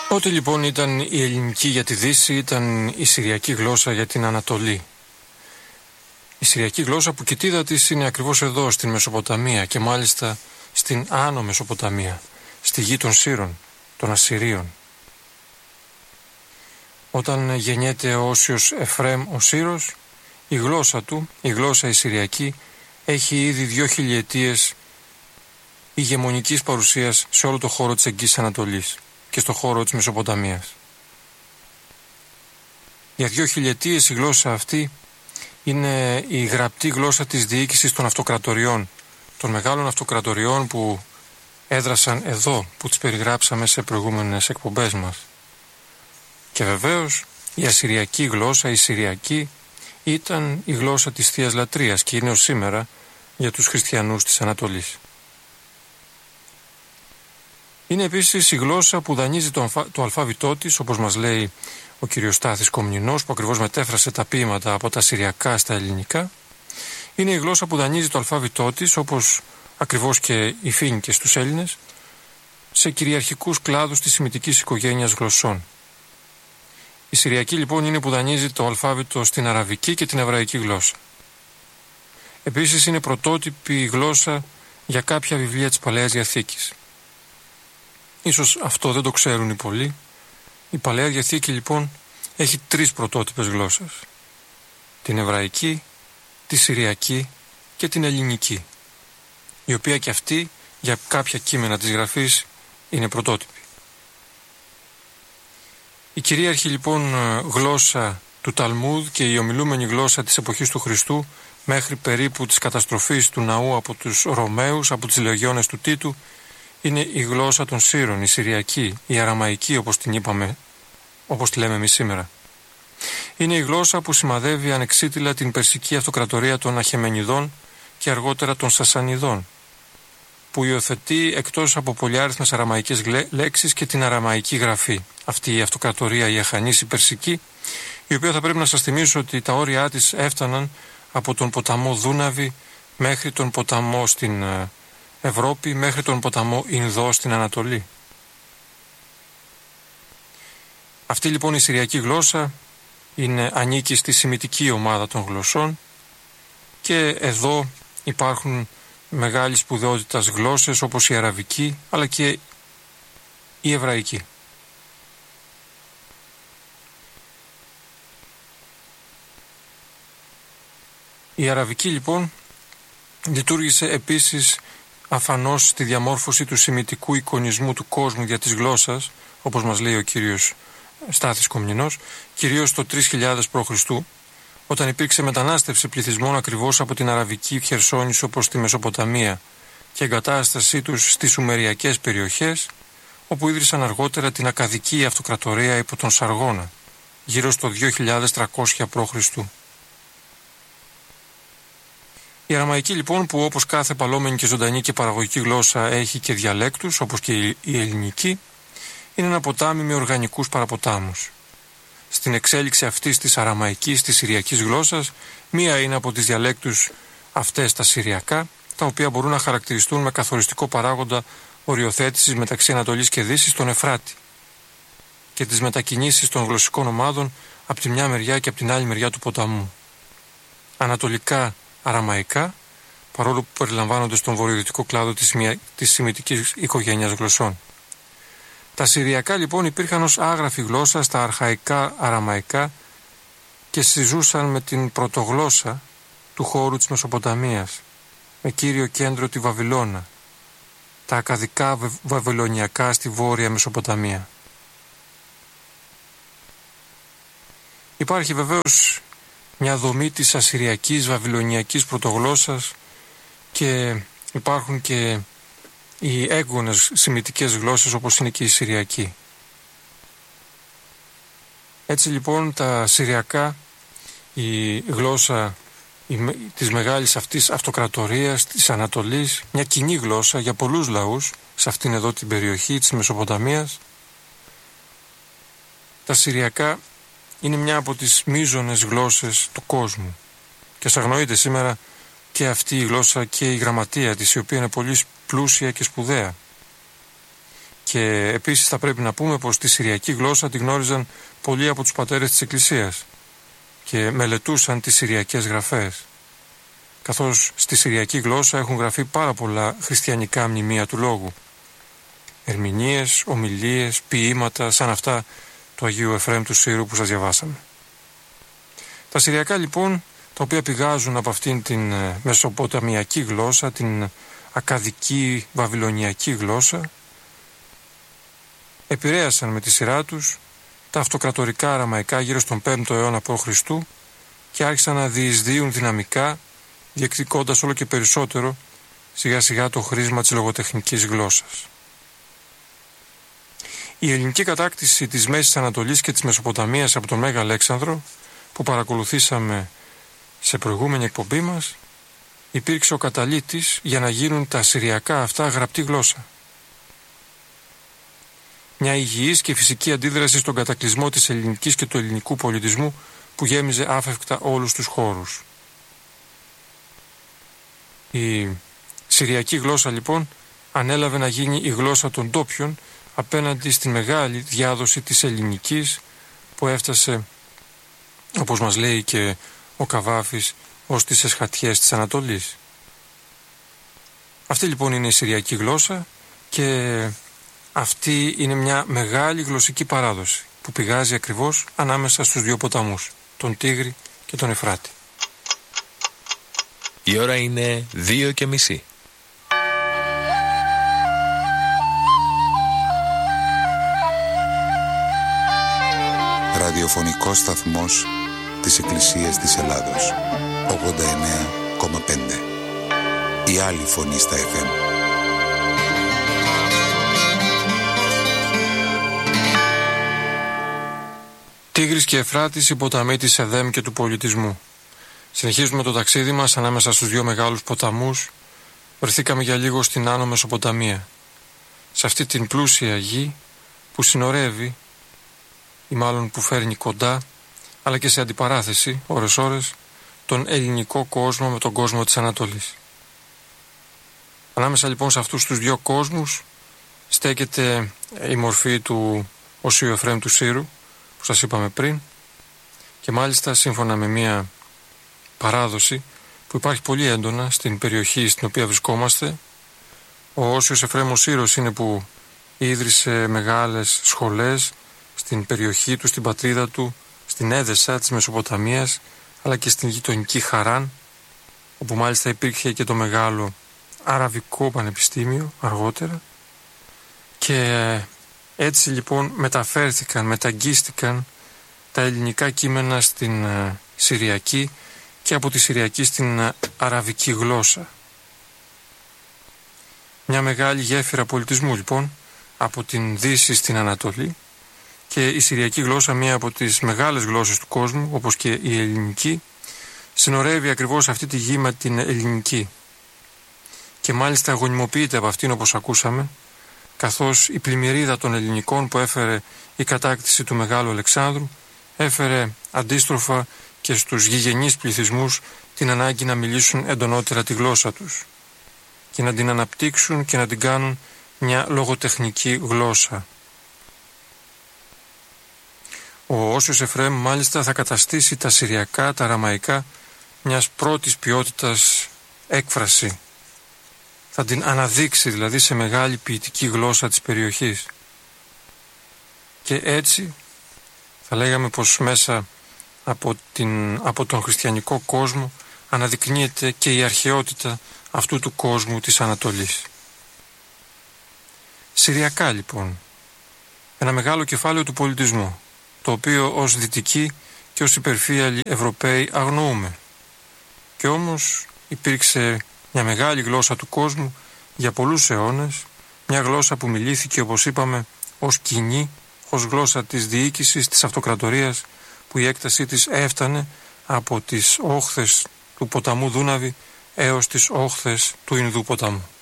Ό,τι λοιπόν ήταν η ελληνική για τη Δύση ήταν η συριακή γλώσσα για την Ανατολή. Η συριακή γλώσσα που κοιτίδα της είναι ακριβώς εδώ στην Μεσοποταμία και μάλιστα στην Άνω Μεσοποταμία, στη γη των Σύρων, των Ασσυρίων. Όταν γεννιέται ο Όσιος Εφραίμ ο Σύρος, η γλώσσα του, η γλώσσα η συριακή, έχει ήδη 2 χιλιετίες ηγεμονικής παρουσίας σε όλο το χώρο της Εγγύης Ανατολής και στο χώρο της Μεσοποταμίας. Για 2 χιλιετίες η γλώσσα αυτή είναι η γραπτή γλώσσα της διοίκησης των αυτοκρατοριών, των μεγάλων αυτοκρατοριών που έδρασαν εδώ, που τις περιγράψαμε σε προηγούμενες εκπομπές μας. Και βεβαίως η ασσυριακή γλώσσα, η συριακή, ήταν η γλώσσα της Θείας Λατρείας και είναι ως σήμερα για τους χριστιανούς της Ανατολής. Είναι επίσης η γλώσσα που δανείζει το αλφάβητό της, όπως μας λέει ο κύριος Στάθης Κομνηνός, που ακριβώς μετέφρασε τα ποίηματα από τα συριακά στα ελληνικά. Είναι η γλώσσα που δανείζει το αλφάβητό της, όπως ακριβώς και οι φοίνικες στους Έλληνες, σε κυριαρχικούς κλάδους της σημιτικής οικογένειας γλωσσών. Η συριακή λοιπόν είναι που δανείζει το αλφάβητο στην αραβική και την εβραϊκή γλώσσα. Επίσης είναι πρωτότυπη γλώσσα για κάποια βιβλία της Παλαιάς Διαθήκης. Ίσως αυτό δεν το ξέρουν οι πολλοί. Η Παλαιά Διαθήκη λοιπόν έχει 3 πρωτότυπες γλώσσες. Την εβραϊκή, τη συριακή και την ελληνική, η οποία και αυτή για κάποια κείμενα της γραφής είναι πρωτότυπη. Η κυρίαρχη λοιπόν γλώσσα του Ταλμούδ και η ομιλούμενη γλώσσα της εποχής του Χριστού μέχρι περίπου της καταστροφής του ναού από τους Ρωμαίους, από τις λεγιώνες του Τίτου, είναι η γλώσσα των Σύρων, η συριακή, η αραμαϊκή όπως την είπαμε, όπως τη λέμε εμείς σήμερα. Είναι η γλώσσα που σημαδεύει ανεξίτηλα την περσική αυτοκρατορία των Αχεμενιδών και αργότερα των Σασανιδών, που υιοθετεί εκτός από πολυάριθμες αραμαϊκές λέξεις και την αραμαϊκή γραφή. Αυτή η αυτοκρατορία, η Αχανής, η περσική, η οποία θα πρέπει να σας θυμίσω ότι τα όρια της έφταναν από τον ποταμό Δούναβη μέχρι τον ποταμό στην Ευρώπη, μέχρι τον ποταμό Ινδό στην Ανατολή. Αυτή λοιπόν η συριακή γλώσσα ανήκει στη σημιτική ομάδα των γλωσσών και εδώ υπάρχουν μεγάλη σπουδαιότητας γλώσσες όπως η αραβική αλλά και η εβραϊκή. Η αραβική λοιπόν λειτουργήσε επίσης αφανώς στη διαμόρφωση του σημιτικού εικονισμού του κόσμου για της γλώσσας, όπως μας λέει ο κύριος Στάθης Κομνηνός, κυρίως το 3000 π.Χ., όταν υπήρξε μετανάστευση πληθυσμών ακριβώς από την Αραβική Χερσόνησο προς τη Μεσοποταμία και εγκατάστασή τους στις Σουμεριακές περιοχές, όπου ίδρυσαν αργότερα την Ακαδική Αυτοκρατορία υπό τον Σαργώνα, γύρω στο 2300 π.Χ. Η αραμαϊκή λοιπόν, που όπως κάθε παλόμενη και ζωντανή και παραγωγική γλώσσα έχει και διαλέκτους όπως και η ελληνική, είναι ένα ποτάμι με οργανικούς παραποτάμους. Στην εξέλιξη αυτής της αραμαϊκής, της συριακής γλώσσας, μία είναι από τις διαλέκτους αυτές τα συριακά, τα οποία μπορούν να χαρακτηριστούν με καθοριστικό παράγοντα οριοθέτησης μεταξύ Ανατολής και Δύσης τον Εφράτη και τις μετακινήσεις των γλωσσικών ομάδων από τη μια μεριά και από την άλλη μεριά του ποταμού. Ανατολικά αραμαϊκά, παρόλο που περιλαμβάνονται στον βορειοδυτικό κλάδο της σημιτικής οικογένειας γλωσσών. Τα συριακά λοιπόν υπήρχαν ως άγραφη γλώσσα στα αρχαϊκά αραμαϊκά και συζούσαν με την πρωτογλώσσα του χώρου της Μεσοποταμίας, με κύριο κέντρο τη Βαβυλώνα, τα ακαδικά βαβυλωνιακά στη βόρεια Μεσοποταμία. Υπάρχει βεβαίως μια δομή της ασσυριακής βαβυλωνιακής πρωτογλώσσας και υπάρχουν και οι έγγονες σημιτικές γλώσσες όπως είναι και η συριακή. Έτσι λοιπόν τα συριακά, η γλώσσα της μεγάλης αυτής αυτοκρατορίας της Ανατολής, μια κοινή γλώσσα για πολλούς λαούς σε αυτήν εδώ την περιοχή της Μεσοποταμίας, τα συριακά είναι μια από τις μείζονες γλώσσες του κόσμου και ας αγνοείται σήμερα και αυτή η γλώσσα και η γραμματεία της, η οποία είναι πολύ πλούσια και σπουδαία. Και επίσης θα πρέπει να πούμε πως τη συριακή γλώσσα τη γνώριζαν πολλοί από τους πατέρες της Εκκλησίας και μελετούσαν τις συριακές γραφές, καθώς στη συριακή γλώσσα έχουν γραφεί πάρα πολλά χριστιανικά μνημεία του λόγου, ερμηνείες, ομιλίες, ποίηματα σαν αυτά του Αγίου Εφραίμ του Σύρου που σας διαβάσαμε. Τα συριακά λοιπόν, τα οποία πηγάζουν από αυτήν την μεσοποταμιακή γλώσσα, την ακαδική βαβυλωνιακή γλώσσα, επηρέασαν με τη σειρά τους τα αυτοκρατορικά αραμαϊκά γύρω στον 5ο αιώνα π.Χ. και άρχισαν να διεισδύουν δυναμικά, διεκδικώντας όλο και περισσότερο σιγά σιγά το χρήσμα της λογοτεχνικής γλώσσας. Η ελληνική κατάκτηση της Μέσης Ανατολής και της Μεσοποταμίας από τον Μέγα Αλέξανδρο, που παρακολουθήσαμε σε προηγούμενη εκπομπή μας, υπήρξε ο καταλύτης για να γίνουν τα συριακά αυτά γραπτή γλώσσα. Μια υγιής και φυσική αντίδραση στον κατακλυσμό της ελληνικής και του ελληνικού πολιτισμού που γέμιζε άφευκτα όλους τους χώρους. Η συριακή γλώσσα λοιπόν ανέλαβε να γίνει η γλώσσα των ντόπιων απέναντι στην μεγάλη διάδοση της ελληνικής που έφτασε, όπως μας λέει και ο Καβάφης, ως τις εσχατιές της Ανατολής. Αυτή λοιπόν είναι η συριακή γλώσσα και αυτή είναι μια μεγάλη γλωσσική παράδοση που πηγάζει ακριβώς ανάμεσα στους δύο ποταμούς, τον Τίγρη και τον Εφράτη. Η ώρα είναι 2:30. Ραδιοφωνικός σταθμός της Εκκλησίας της Ελλάδος, 89,5. Η άλλη φωνή στα FM. Τίγρης και Εφράτης, οι ποταμοί της Εδέμ και του πολιτισμού. Συνεχίζουμε το ταξίδι μας ανάμεσα στους δύο μεγάλους ποταμούς. Βρεθήκαμε για λίγο στην Άνω Μεσοποταμία, σε αυτή την πλούσια γη που συνορεύει ή μάλλον που φέρνει κοντά, αλλά και σε αντιπαράθεση ώρες-ώρες, τον ελληνικό κόσμο με τον κόσμο της Ανατολής. Ανάμεσα λοιπόν σε αυτούς τους δύο κόσμους στέκεται η μορφή του Οσίου Εφραίμ του Σύρου που σας είπαμε πριν, και μάλιστα σύμφωνα με μια παράδοση που υπάρχει πολύ έντονα στην περιοχή στην οποία βρισκόμαστε, ο Όσιος Εφραίμ ο Σύρος είναι που ίδρυσε μεγάλες σχολές στην περιοχή του, στην πατρίδα του, στην Έδεσα της Μεσοποταμίας, αλλά και στην γειτονική Χαράν, όπου μάλιστα υπήρχε και το μεγάλο Αραβικό Πανεπιστήμιο αργότερα, και έτσι λοιπόν μεταγγίστηκαν τα ελληνικά κείμενα στην Συριακή και από τη Συριακή στην Αραβική γλώσσα. Μια μεγάλη γέφυρα πολιτισμού λοιπόν από την Δύση στην Ανατολή, και η Συριακή γλώσσα, μία από τις μεγάλες γλώσσες του κόσμου, όπως και η ελληνική, συνορεύει ακριβώς αυτή τη γη με την ελληνική και μάλιστα γονιμοποιείται από αυτήν, όπως ακούσαμε, καθώς η πλημμυρίδα των ελληνικών που έφερε η κατάκτηση του Μεγάλου Αλεξάνδρου έφερε αντίστροφα και στους γηγενείς πληθυσμούς την ανάγκη να μιλήσουν εντονότερα τη γλώσσα τους και να την αναπτύξουν και να την κάνουν μια λογοτεχνική γλώσσα. Ο Όσιος Εφραίμ μάλιστα θα καταστήσει τα Συριακά, τα Αραμαϊκά, μιας πρώτης ποιότητας έκφραση. Θα την αναδείξει δηλαδή σε μεγάλη ποιητική γλώσσα της περιοχής. Και έτσι θα λέγαμε πως μέσα από τον χριστιανικό κόσμο αναδεικνύεται και η αρχαιότητα αυτού του κόσμου της Ανατολής. Συριακά λοιπόν, ένα μεγάλο κεφάλαιο του πολιτισμού, το οποίο ως δυτικοί και ως υπερφύαλοι Ευρωπαίοι αγνοούμε. Και όμως υπήρξε μια μεγάλη γλώσσα του κόσμου για πολλούς αιώνες, μια γλώσσα που μιλήθηκε, όπως είπαμε, ως κοινή, ως γλώσσα της διοίκησης, της αυτοκρατορίας, που η έκτασή της έφτανε από τις όχθες του ποταμού Δούναβη έως τις όχθες του Ινδού ποταμού.